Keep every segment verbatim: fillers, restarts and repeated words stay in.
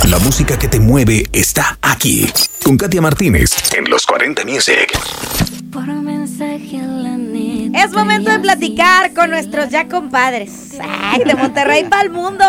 La música que te mueve está aquí. Con Katia Martínez en Los cuarenta Music. Es momento de platicar con nuestros ya compadres. Ay, de Monterrey para el mundo.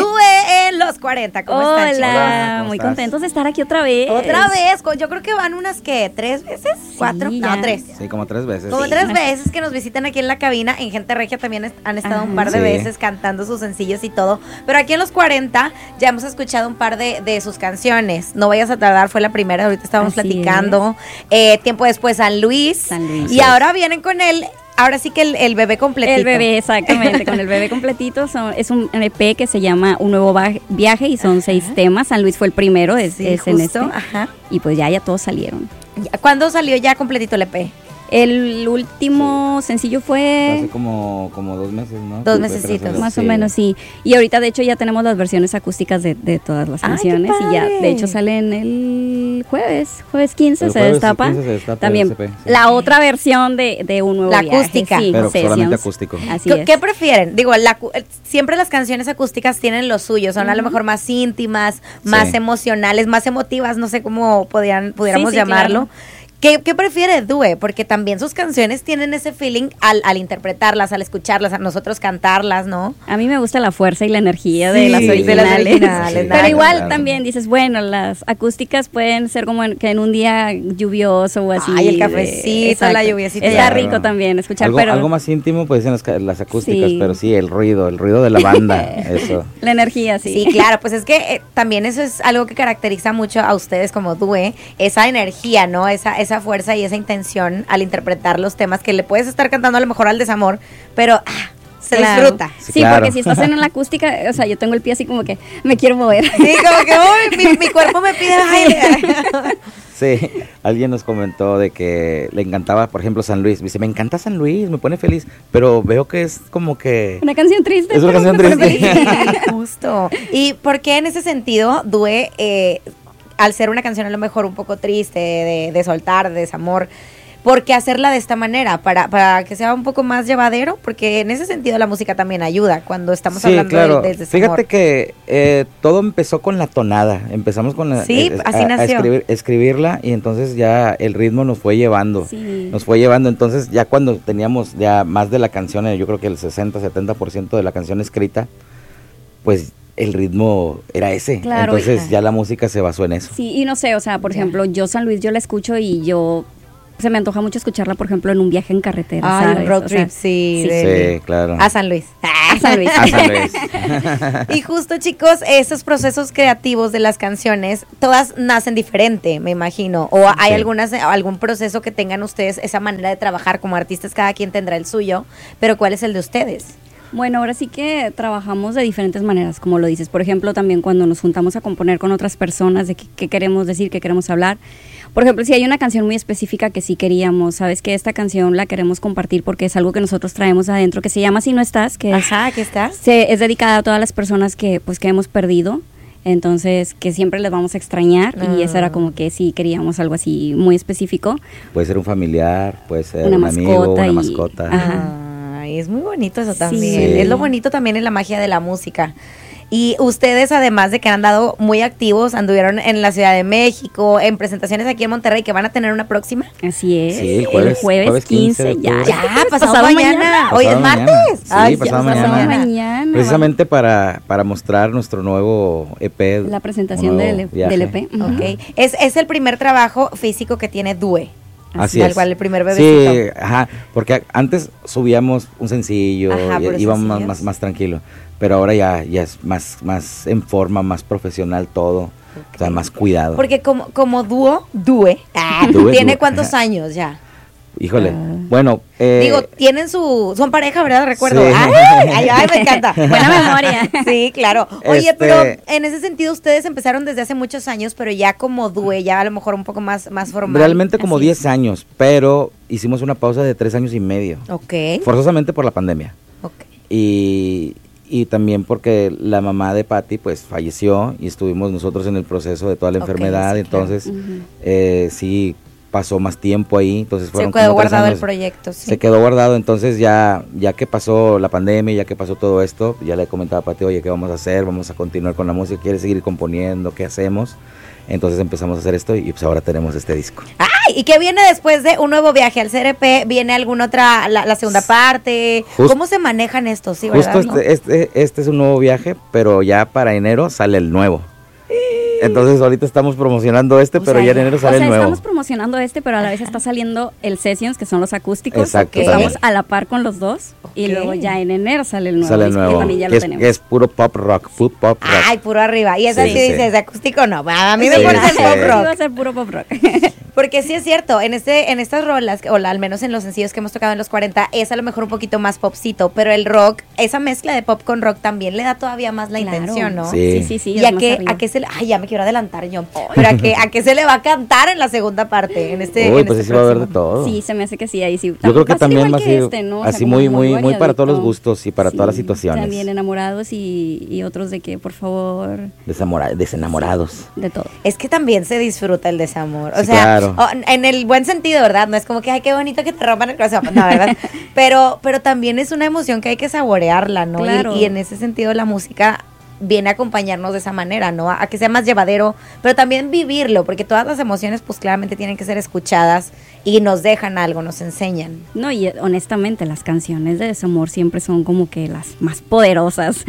Due en Los cuarenta. ¿Cómo Hola, están, chicos? Hola, muy contentos de estar aquí otra vez. Otra vez. Yo creo que van unas, ¿qué? ¿Tres veces? ¿Cuatro? Sí, no, ya. tres. Sí, como tres veces. Como Sí. tres veces que nos visitan aquí en la cabina. En Gente Regia también est- han estado Ajá. un par de Sí. veces cantando sus sencillos y todo. Pero aquí en Los cuarenta ya hemos escuchado un par de, de sus canciones. No vayas a tardar, fue la primera. Ahorita estábamos Así platicando. Eh, tiempo después San Luis. San Luis. Y ahora vienen con él. Ahora sí que el, el bebé completito. El bebé, exactamente, con el bebé completito. Son, es un E P que se llama Un Nuevo Ba- Viaje y son Ajá. seis temas. San Luis fue el primero, es, Sí, es en justo, este. ajá. Y pues ya, ya todos salieron. Ya, ¿cuándo salió ya completito el E P? El último sencillo fue Hace como, como dos meses, ¿no? Dos Sí, mesecitos. tres, más sí. o menos, sí. Y ahorita, de hecho, ya tenemos las versiones acústicas de, de todas las ¡Ay, qué canciones. Y ya, padre! de hecho, salen el jueves, jueves quince El se jueves destapa. quince se destapa También el E P, sí. la otra versión de, de Un Nuevo La Viaje. acústica. Sí, Pero solamente Sessions. acústico. Así ¿Qué, es. qué prefieren? Digo, la cu- eh, siempre las canciones acústicas tienen lo suyo, son a lo mejor más íntimas, más Sí. emocionales, más emotivas, no sé cómo podían, pudiéramos Sí, sí, llamarlo. claro. ¿Qué, ¿Qué prefiere Due? Porque también sus canciones tienen ese feeling al, al interpretarlas, al escucharlas, a nosotros cantarlas, ¿no? A mí me gusta la fuerza y la energía de Sí, las de las originales. originales, Pero claro, igual claro. también dices, bueno, las acústicas pueden ser como en, que en un día lluvioso o así. Ay, el de- cafecito, exacto. la lluviecita. Está Claro. rico también escuchar, algo, pero algo más íntimo, pues dicen las, ca- las acústicas, Sí. pero sí, el ruido, el ruido de la banda, eso. la energía, sí. Sí, claro, pues es que eh, también eso es algo que caracteriza mucho a ustedes como Due, esa energía, ¿no? Esa, esa fuerza y esa intención al interpretar los temas que le puedes estar cantando a lo mejor al desamor, pero ah, se Claro. disfruta. Sí, Sí, claro. porque si estás en la acústica, o sea, yo tengo el pie así como que me quiero mover. Sí, como que uy, mi, mi cuerpo me pide baile. Sí, alguien nos comentó de que le encantaba, por ejemplo, San Luis. Me dice, me encanta San Luis, me pone feliz, pero veo que es como que... Una canción triste. Es una pero canción me pone triste. feliz. Sí, justo. ¿Y por qué en ese sentido Due, eh, al ser una canción a lo mejor un poco triste, de, de soltar, de desamor, ¿por qué hacerla de esta manera? Para, para que sea un poco más llevadero, porque en ese sentido la música también ayuda cuando estamos Sí, hablando claro. del, del desamor. Fíjate que eh, todo empezó con la tonada. Empezamos con la, Sí, eh, así a, a nació. escribir, escribirla y entonces ya el ritmo nos fue llevando. Sí. Nos fue llevando. Entonces ya cuando teníamos ya más de la canción, eh, yo creo que el sesenta, setenta por ciento de la canción escrita, pues el ritmo era ese. Claro, Entonces hija. ya la música se basó en eso. Sí, y no sé, o sea, por Ya. ejemplo, yo San Luis, yo la escucho y yo se me antoja mucho escucharla, por ejemplo, en un viaje en carretera, Ah, ¿sabes? un road O sea, trip, sí. sí. de- Sí, claro. A San Luis. A San Luis. A San Luis. Y justo, chicos, esos procesos creativos de las canciones, todas nacen diferente, me imagino. O hay Sí. algunas, algún proceso que tengan ustedes, esa manera de trabajar como artistas, cada quien tendrá el suyo, pero ¿cuál es el de ustedes? Bueno, ahora sí que trabajamos de diferentes maneras, como lo dices. Por ejemplo, también cuando nos juntamos a componer con otras personas de qué, qué queremos decir, qué queremos hablar. Por ejemplo, si hay una canción muy específica que sí queríamos, sabes que esta canción la queremos compartir porque es algo que nosotros traemos adentro, que se llama Si no estás, que es, Ajá, ¿qué estás? se- es dedicada a todas las personas que, pues, que hemos perdido. Entonces, que siempre les vamos a extrañar y eso era como que sí queríamos algo así muy específico. Puede ser un familiar, puede ser Una un amigo, mascota una y- mascota. Ajá. Ay, es muy bonito eso también. Sí. Es lo bonito también en la magia de la música. Y ustedes, además de que han andado muy activos, anduvieron en la Ciudad de México, en presentaciones aquí en Monterrey, que van a tener una próxima. Así es. Sí, el jueves- jueves quince de quince, ya. octubre. Ya, es pasado, mañana. Hoy es Pasado mañana. martes. Sí, Ay, pasado ya, mañana. mañana. Precisamente para, para mostrar nuestro nuevo E P. La presentación un nuevo del, viaje. del E P. Ujú. Ok. Es, es el primer trabajo físico que tiene Due. Así Tal es. cual, el primer bebecito. Sí, ajá, porque a- antes subíamos un sencillo Ajá, y puros íbamos más, sencillos. más, más tranquilo, pero ahora ya, ya es más, más en forma, más profesional todo, o sea, más cuidado. Porque como, como dúo, Due, ah, Due, ¿tiene Due. cuántos años ya? Híjole, bueno, eh, Digo, tienen su... Son pareja, ¿verdad? Recuerdo. Sí. Ay, ay, ay, me encanta. Buena memoria. Sí, claro. Oye, Este- pero en ese sentido ustedes empezaron desde hace muchos años, pero ya como Due, ya a lo mejor un poco más, más formal. realmente como así diez años, pero hicimos una pausa de tres años y medio, Ok. forzosamente por la pandemia. Ok. Y, y también porque la mamá de Patty pues falleció y estuvimos nosotros en el proceso de toda la Ok, enfermedad, sí, claro. entonces Ujú. eh, sí pasó más tiempo ahí, entonces Se fueron quedó como tres guardado el años. proyecto, sí. Se quedó guardado, entonces ya, ya que pasó la pandemia, ya que pasó todo esto, ya le comentaba a Pati, oye, ¿qué vamos a hacer? Vamos a continuar con la música, ¿quieres seguir componiendo? ¿Qué hacemos? Entonces empezamos a hacer esto y pues ahora tenemos este disco. ¡Ay! ¿Y qué viene después de un nuevo viaje al C R P? ¿Viene alguna otra, la, la segunda parte? Just- ¿Cómo se manejan estos? Sí, ¿verdad? Justo este, este, este es un nuevo viaje, pero ya para enero sale el nuevo. Entonces ahorita estamos promocionando este, O pero sea, ya en ya- enero O sale sea, el nuevo. estamos promocionando este, pero a la vez está saliendo el Sessions, que son los acústicos. Exacto, que estamos también. a la par con los dos. Y Ok. luego ya en enero sale el nuevo. Sale el disco, nuevo, que también ya que lo es, tenemos. que es puro pop rock, puro pop rock. Ay, puro arriba. Y esa sí, Sí, sí. dices, acústico no. A mí me Sí, pones el sí. pop Sí, va a rock. ser puro pop rock. Porque sí es cierto, en este en estas rolas, o la- al menos en los sencillos que hemos tocado en los cuarenta, es a lo mejor un poquito más popcito, pero el rock, esa mezcla de pop con rock también le da todavía más la Claro. intención, ¿no? Sí. Sí, sí, sí. ¿Y es a más qué, arriba. a qué se le, ay, ya me quiero adelantar yo, pero a qué, a qué se le va a cantar en la segunda parte, en este, Uy, en pues este sí va a haber de próximo? todo. Sí, se me hace que sí, ahí sí. Yo creo que Va a ser también igual va a que ser este, ¿no? O sea, así como muy, muy, muy para todos los variadito. gustos y para Sí, todas las situaciones. También enamorados y, y otros de que, por favor, Desamora- desenamorados. de todo. Es que también se disfruta el desamor. O Sí, sea, claro. o- en el buen sentido, ¿verdad? No es como que, ay, qué bonito que te rompan el corazón. No, ¿verdad? pero, pero también es una emoción que hay que saborearla, ¿no? Y- Claro. Y, en ese sentido la música viene a acompañarnos de esa manera, ¿no? A, a que sea más llevadero, pero también vivirlo, porque todas las emociones, pues claramente tienen que ser escuchadas y nos dejan algo, nos enseñan. No, y eh, honestamente, las canciones de desamor siempre son como que las más poderosas.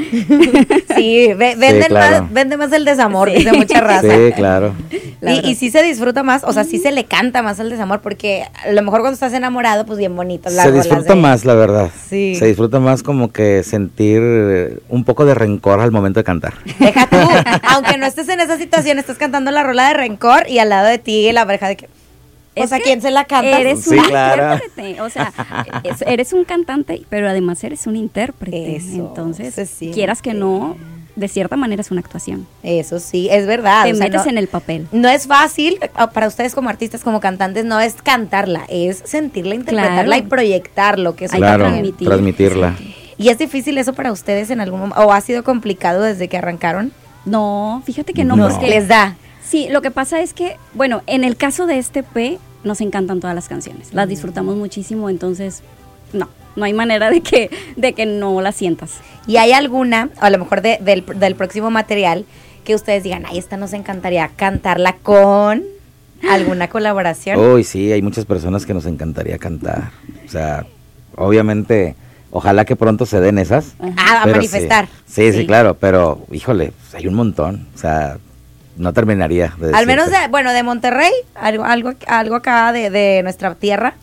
Sí, ve- venden claro. más, vende más el desamor, Sí. dice mucha raza. Sí, claro. La Y, verdad. y sí se disfruta más, o sea, sí se le canta más al desamor, porque a lo mejor cuando estás enamorado, pues bien bonito. las Se rolas disfruta de- más, la verdad. Sí. Se disfruta más como que sentir eh, un poco de rencor al momento de cantar. Deja tú, aunque no estés en esa situación, estás cantando la rola de rencor y al lado de ti la pareja de que, o Es sea, que ¿quién se la canta? Eres Sí, un claro. intérprete, o sea, es- eres un cantante, pero además eres un intérprete. Eso, Entonces, se siente. quieras que no, de cierta manera es una actuación. Eso sí, es verdad. Te o sea, metes no, en el papel. no es fácil, ah, para ustedes como artistas, como cantantes, no es cantarla, es sentirla, interpretarla Claro. y proyectarlo, que es Hay otra que Claro, cosa. transmitir. transmitirla. ¿Y es difícil eso para ustedes en algún momento? ¿O ha sido complicado desde que arrancaron? No, fíjate que no, No. porque Les da. sí, lo que pasa es que, bueno, en el caso de este P, nos encantan todas las canciones, las disfrutamos muchísimo, entonces, no, no hay manera de que, de que no las sientas. ¿Y hay alguna, o a lo mejor de- del, del próximo material, que ustedes digan, ay, esta nos encantaría cantarla con alguna colaboración? Uy, sí, hay muchas personas que nos encantaría cantar. O sea, obviamente, ojalá que pronto se den esas. Ah, a pero manifestar. Sí, sí, sí, Sí. claro, pero híjole, pues, hay un montón. O sea, no terminaría de Al menos, decirte. de, bueno, de Monterrey, algo, algo, algo acá de, de nuestra tierra.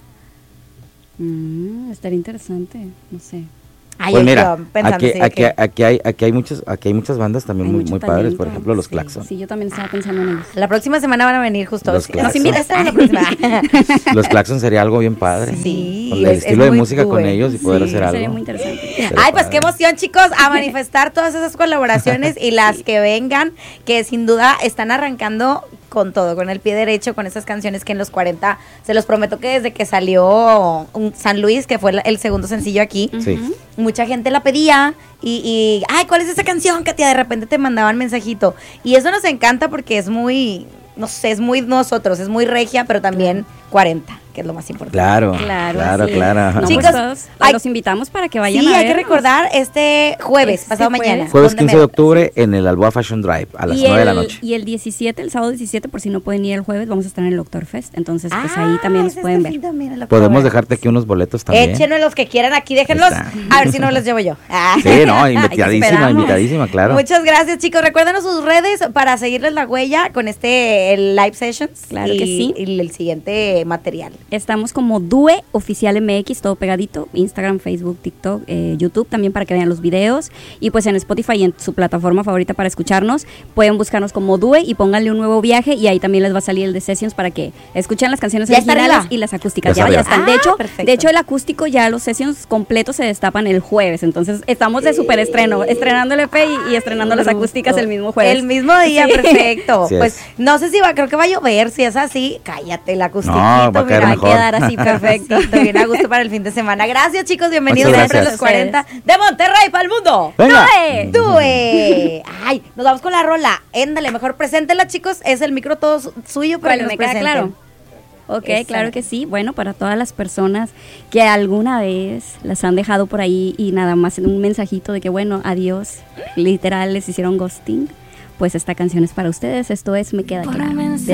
Mm, estaría interesante, no sé. Ay, Pues yo mira, pensando aquí, así de aquí, que- aquí hay, aquí hay muchas, aquí hay muchas bandas también Hay muy, mucho muy padres, talento. por ejemplo los Sí, Claxon. Sí, yo también estaba pensando en ellos. la próxima semana van a venir justo. Los Nos Claxon. invitas a la próxima. Los Claxon sería algo bien padre. Sí, Con el es- es estilo de muy música con cool. ellos y poder Sí, hacer algo. sería muy interesante. Sería Ay, pues padre. qué emoción, chicos, a manifestar todas esas colaboraciones y las que vengan, que sin duda están arrancando con todo, con el pie derecho, con esas canciones que en los cuarenta, se los prometo que desde que salió un San Luis, que fue el, el segundo sencillo aquí, Sí. Ujú. mucha gente la pedía y, y, ay, ¿cuál es esa canción, Katia? De repente te mandaban mensajito. Y eso nos encanta porque es muy, no sé, es muy nosotros, es muy regia, pero también cuarenta, que es lo más importante. Claro, Claro, claro, así es. claro. No, Chicos, pues todos- hay- los invitamos para que vayan Sí, a hay que vernos. recordar este jueves, Este pasado jueves. mañana. Jueves ¿Dónde quince de me- octubre en el Alboa Fashion Drive a las Y nueve de la el- noche. Y el diecisiete, el sábado diecisiete, por si no pueden ir el jueves, vamos a estar en el Oktoberfest. Entonces, pues Ah, ahí también nos es este pueden ver. fin también, el Podemos octubre. dejarte aquí unos boletos también. Échenos los que quieran aquí, déjenlos. Ahí A ver si no los llevo yo. Ah. Sí, no, invitadísima, esperamos. invitadísima, claro. Muchas gracias, chicos. Recuérdenos sus redes para seguirles la huella con este el live sessions. Claro y, que sí. Y el siguiente material. Estamos como Due Oficial M X, todo pegadito, Instagram, Facebook, TikTok, eh, YouTube también para que vean los videos, y pues en Spotify y en su plataforma favorita para escucharnos, pueden buscarnos como Due y pónganle un nuevo viaje y ahí también les va a salir el de Sessions para que escuchen las canciones ¿Ya está originales arriba? y las acústicas. Ya Ya, está ya arriba. están. De Ah, hecho, perfecto. de hecho el acústico ya los Sessions completos se destapan el jueves, entonces estamos de super estreno, estrenando el E P y, y estrenando las acústicas el mismo jueves. El mismo día, Sí. perfecto. Así Pues es. no sé si va, creo que va a llover. Si es así, cállate el acústico. No, va a caer mira, mejor. Va a quedar así perfecto. Bien a gusto para el fin de semana. Gracias, chicos. Bienvenidos Muchas siempre a los gracias. cuarenta de Monterrey para el mundo. Venga. ¡Due! Due. Ay, nos vamos con la rola. Éndale, mejor preséntela, chicos. Es el micro todo su- suyo para ¿Cuál? que nos ¿Me queda presenten. claro? Ok, Exacto. claro que sí. Bueno, para todas las personas que alguna vez las han dejado por ahí y nada más en un mensajito de que, bueno, adiós, literal les hicieron ghosting, pues esta canción es para ustedes. Esto es Me Queda Claro.